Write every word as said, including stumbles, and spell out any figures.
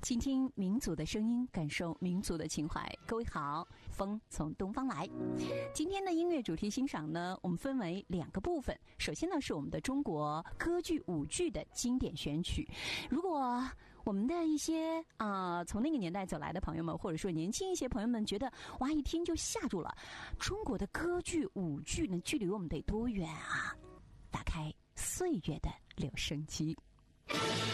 倾听民族的声音，感受民族的情怀。各位好，风从东方来。今天的音乐主题欣赏呢，我们分为两个部分。首先呢，是我们的中国歌剧舞剧的经典选曲。如果我们的一些啊、呃、从那个年代走来的朋友们，或者说年轻一些朋友们，觉得哇一听就吓住了，中国的歌剧舞剧呢，距离我们得多远啊？打开岁月的留声机。